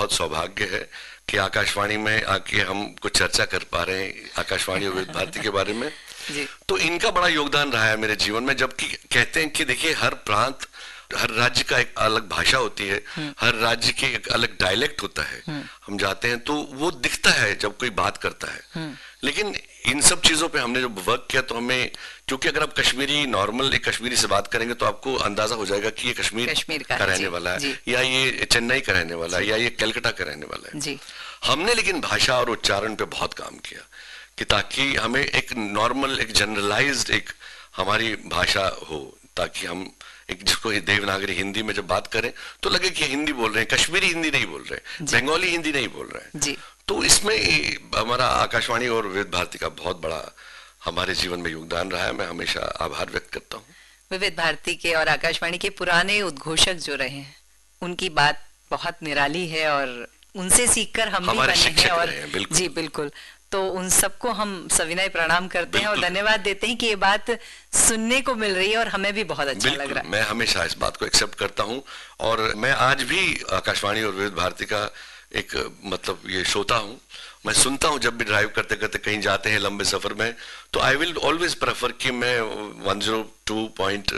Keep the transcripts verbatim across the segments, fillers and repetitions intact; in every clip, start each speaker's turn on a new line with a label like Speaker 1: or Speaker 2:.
Speaker 1: बहुत सौभाग्य है कि आकाशवाणी में आके हम कुछ चर्चा कर पा रहे हैं आकाशवाणी और विविध भारती के बारे में।
Speaker 2: जी।
Speaker 1: तो इनका बड़ा योगदान रहा है मेरे जीवन में, जबकि कहते हैं कि देखिए हर प्रांत, हर राज्य का एक अलग भाषा होती है, हर राज्य के एक अलग डायलेक्ट होता है। हम जाते हैं तो वो दिखता है जब कोई बात करता है, लेकिन इन सब चीजों पे हमने जब वर्क किया तो हमें, क्योंकि अगर आप कश्मीरी नॉर्मल एक कश्मीरी से बात करेंगे तो आपको अंदाजा हो जाएगा कि ये कश्मीर,
Speaker 2: कश्मीर का,
Speaker 1: का रहने
Speaker 2: जी,
Speaker 1: वाला है,
Speaker 2: जी।
Speaker 1: या ये चेन्नई का रहने वाला है, या ये कलकत्ता का रहने वाला है।
Speaker 2: जी।
Speaker 1: हमने लेकिन भाषा और उच्चारण पे बहुत काम किया कि ताकि हमें एक नॉर्मल, एक जनरलाइज्ड एक हमारी भाषा हो, ताकि हम एक जिसको देवनागरी हिंदी में जब बात करें तो लगे कि हिंदी बोल रहे हैं, कश्मीरी हिंदी नहीं बोल रहे, बंगाली हिंदी नहीं बोल रहे हैं।
Speaker 2: जी।
Speaker 1: तो इसमें हमारा आकाशवाणी और विविध भारती का बहुत बड़ा हमारे जीवन में योगदान रहा है। मैं हमेशा आभार व्यक्त करता हूँ।
Speaker 2: विविध भारती के और आकाशवाणी के पुराने उद्घोषक जो रहे हैं उनकी बात बहुत निराली है और उनसे सीखकर हम भी बने हैं। और
Speaker 1: बिल्कुल।
Speaker 2: जी बिल्कुल, तो उन सबको हम सविनय प्रणाम करते हैं और धन्यवाद देते हैं कि ये बात सुनने को मिल रही है और हमें भी बहुत अच्छा लग रहा है।
Speaker 1: मैं हमेशा इस बात को एक्सेप्ट करता हूँ और मैं आज भी आकाशवाणी और विविध भारती का एक मतलब ये श्रोता हूँ। मैं सुनता हूँ जब भी ड्राइव करते करते कहीं जाते हैं लंबे सफर में, तो आई विल ऑलवेज प्रेफर कि मैं one zero two point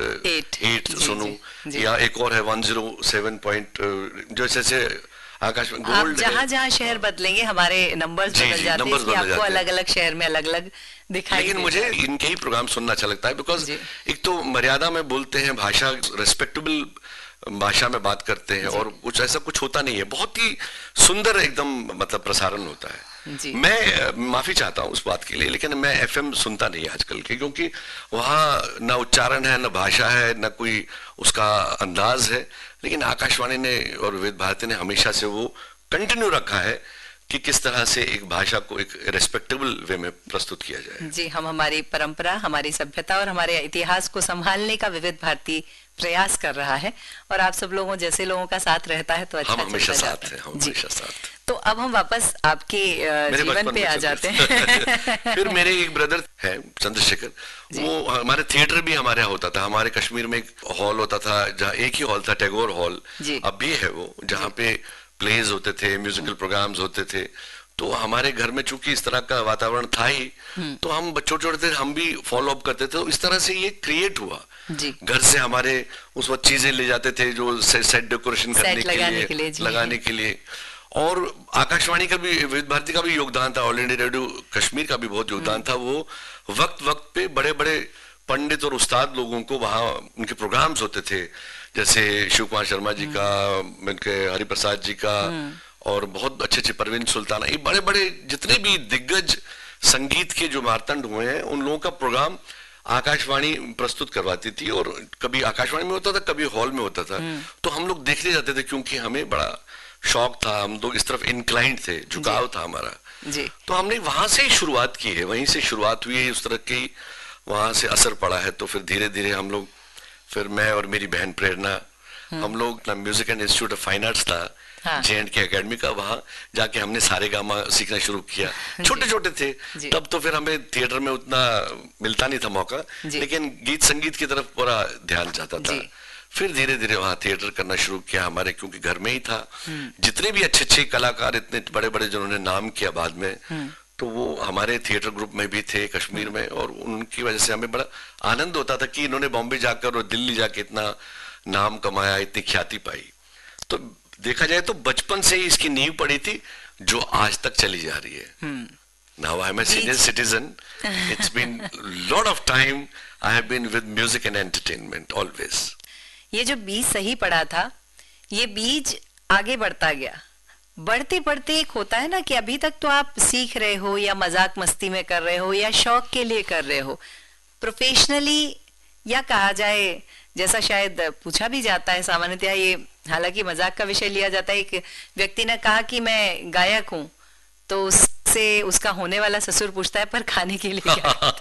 Speaker 1: eight सुनूं, या एक और है वन ज़ीरो सेवन पॉइंट, जो जैसे आकाश में गोल्ड।
Speaker 2: जहाँ जहाँ शहर बदलेंगे हमारे नंबर्स बदल जाते हैं कि आपको अलग अलग शहर में अलग अलग दिखाई।
Speaker 1: लेकिन मुझे इनके ही प्रोग्राम सुनना अच्छा लगता है, बिकॉज एक तो मर्यादा में बोलते हैं, भाषा रेस्पेक्टेबल भाषा में बात करते हैं और कुछ ऐसा कुछ होता नहीं है, बहुत ही सुंदर एकदम मतलब प्रसारण होता है।
Speaker 2: जी।
Speaker 1: मैं माफी चाहता हूँ उस बात के लिए, लेकिन मैं एफएम सुनता नहीं आजकल के, क्योंकि वहाँ न उच्चारण है, न भाषा है, न कोई उसका अंदाज है। लेकिन आकाशवाणी ने और विविध भारती ने हमेशा से वो कंटिन्यू रखा है कि किस तरह से एक भाषा को एक रेस्पेक्टेबल वे में प्रस्तुत किया जाए।
Speaker 2: जी, हम हमारी परंपरा, हमारी सभ्यता और हमारे इतिहास को संभालने का विविध भारती प्रयास कर रहा है और आप सब लोगों जैसे लोगों का साथ रहता है तो अच्छा
Speaker 1: हम हमेशा
Speaker 2: चलता
Speaker 1: साथ हैं, हम हमेशा साथ।
Speaker 2: तो अब हम वापस आपके जीवन पे आ जाते हैं।
Speaker 1: फिर मेरे एक ब्रदर है चंद्रशेखर, वो हमारे थिएटर भी हमारे यहाँ होता था। हमारे कश्मीर में एक हॉल होता था जहाँ एक ही हॉल था, टैगोर हॉल, अब भी है वो, जहाँ पे प्लेज होते थे, म्यूजिकल प्रोग्राम्स होते थे। तो हमारे घर में चूंकि इस तरह का वातावरण था ही, तो हम छोटे छोटे थे, हम भी फॉलो अप करते थे। तो इस तरह से ये क्रिएट हुआ। घर से हमारे उस वक्त चीजें ले जाते थे जो सेट डेकोरेशन करने के लिए, के लिए लगाने के लिए। और आकाशवाणी का भी, विविध भारती का भी योगदान था, ऑल इंडिया रेडियो कश्मीर का भी बहुत योगदान था। वो वक्त वक्त पे बड़े बड़े पंडित और उस्ताद लोगों को वहाँ उनके प्रोग्राम्स होते थे, जैसे शिव कुमार शर्मा जी का, उनके हरिप्रसाद जी का, और बहुत अच्छे अच्छे परवीन सुल्ताना, ये बड़े बड़े जितने भी दिग्गज संगीत के जो मार्तंड हुए हैं उन लोगों का प्रोग्राम आकाशवाणी प्रस्तुत करवाती थी। और कभी आकाशवाणी में होता था, कभी हॉल में होता था। तो हम लोग देखने जाते थे क्योंकि हमें बड़ा शौक था, हम लोग इस तरफ इंक्लाइंड थे, झुकाव था हमारा।
Speaker 2: जी।
Speaker 1: तो हमने वहां से ही शुरुआत की है, वहीं से शुरुआत हुई है, उस तरह की वहां से असर पड़ा है। तो फिर धीरे धीरे हम लोग, फिर मैं और मेरी बहन प्रेरणा, हम लोग music and institute of fine arts था,
Speaker 2: हाँ।
Speaker 1: जे एंड के अकेडमी का, वहां जाके हमने सारे गामा सीखना शुरू किया। छोटे छोटे थे तब, तो फिर हमें थिएटर में उतना मिलता नहीं था मौका, लेकिन गीत संगीत की तरफ पूरा ध्यान जाता था। फिर धीरे धीरे वहां थिएटर करना शुरू किया हमारे, क्योंकि घर में ही था। जितने भी अच्छे अच्छे कलाकार, इतने बड़े बड़े जिन्होंने नाम किया बाद में, तो वो हमारे थिएटर ग्रुप में भी थे कश्मीर में। और उनकी वजह से हमें बड़ा आनंद होता था कि इन्होंने बॉम्बे जाकर और दिल्ली जाके इतना नाम कमाया, इतनी ख्याति पाई। तो देखा जाए तो बचपन से ही इसकी नींव पड़ी थी जो आज तक चली जा रही है। Now I am a senior citizen. It's been lot of time I have been with music and entertainment always.
Speaker 2: ये जो बीज सही पड़ा था, ये बीज आगे बढ़ता गया। बढ़ते बढ़ते एक होता है ना कि अभी तक तो आप सीख रहे हो या मजाक मस्ती में कर रहे हो या शौक के लिए कर रहे हो, प्रोफेशनली, या कहा जाए जैसा शायद पूछा भी जाता है सामान्यतः, ये हालांकि मजाक का विषय लिया जाता है। एक व्यक्ति ने कहा कि मैं गायक हूँ, तो उससे उसका होने वाला ससुर पूछता है पर खाने के लिए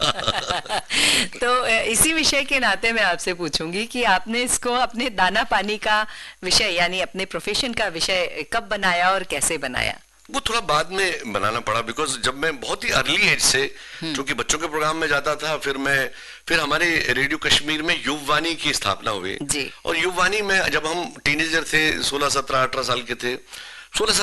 Speaker 2: क्या? तो इसी विषय के नाते मैं आपसे पूछूंगी कि आपने इसको अपने दाना पानी का विषय यानी अपने प्रोफेशन का विषय कब बनाया और कैसे बनाया?
Speaker 1: वो थोड़ा बाद में बनाना पड़ा, बिकॉज जब मैं बहुत ही अर्ली एज से, क्योंकि बच्चों के प्रोग्राम में जाता था, फिर मैं फिर हमारे रेडियो कश्मीर में युववाणी की स्थापना हुई। और युववाणी में जब हम टीनेजर थे, सोलह सत्रह अठारह साल के थे, सोलह